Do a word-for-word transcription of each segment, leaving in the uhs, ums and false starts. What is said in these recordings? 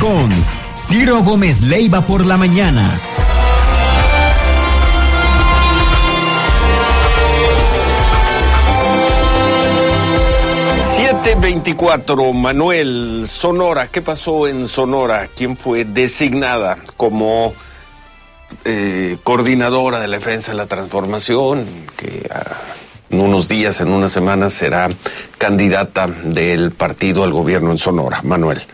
con Ciro Gómez Leiva por la mañana. siete veinticuatro, Manuel, Sonora. ¿Qué pasó en Sonora? ¿Quién fue designada como eh, coordinadora de la defensa de la transformación? Que uh, en unos días, en unas semanas, será candidata del partido al gobierno en Sonora. Manuel.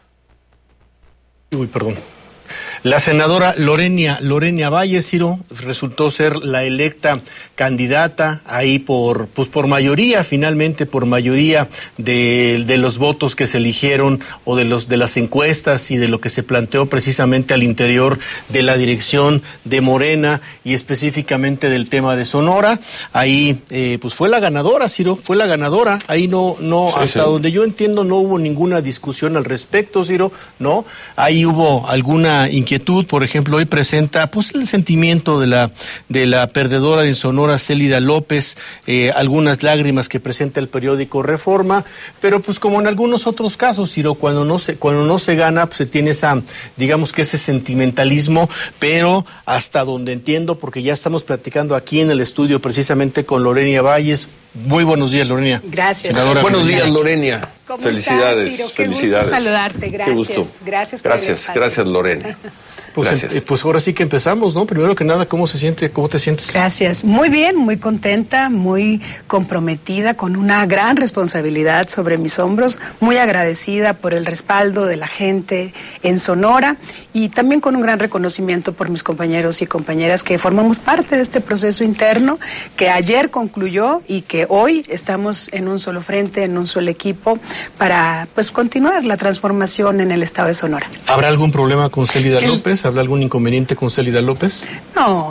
Uy, perdón. La senadora Lorena, Lorena Valle, Ciro, resultó ser la electa candidata ahí por, pues por mayoría, finalmente por mayoría de, de los votos que se eligieron o de los de las encuestas y de lo que se planteó precisamente al interior de la dirección de Morena y específicamente del tema de Sonora. Ahí, eh, pues fue la ganadora, Ciro, fue la ganadora. Ahí no, no, sí, hasta sí. donde yo entiendo, no hubo ninguna discusión al respecto, Ciro, ¿no? Ahí hubo alguna inquietud. Por ejemplo, hoy presenta pues el sentimiento de la de la perdedora de Sonora, Célida López, eh, algunas lágrimas que presenta el periódico Reforma, pero pues como en algunos otros casos, Ciro, cuando no se cuando no se gana, pues se tiene esa, digamos que ese sentimentalismo, pero hasta donde entiendo, porque ya estamos platicando aquí en el estudio precisamente con Lorena Valles. Muy buenos días, Lorena. Gracias. Senadora, buenos días, Lorena. ¿Cómo Felicidades, estás, Ciro? Qué felicidades. gusto saludarte, gracias. Qué gusto. Gracias por Gracias, el espacio. gracias, Lorena. Pues, Gracias. Eh, pues ahora sí que empezamos, ¿no? Primero que nada, ¿cómo se siente? ¿Cómo te sientes? Gracias. Muy bien, muy contenta, muy comprometida, con una gran responsabilidad sobre mis hombros, muy agradecida por el respaldo de la gente en Sonora y también con un gran reconocimiento por mis compañeros y compañeras que formamos parte de este proceso interno que ayer concluyó y que hoy estamos en un solo frente, en un solo equipo para pues continuar la transformación en el estado de Sonora. ¿Habrá algún problema con Célida López? ¿Habrá algún inconveniente con Célida López? No.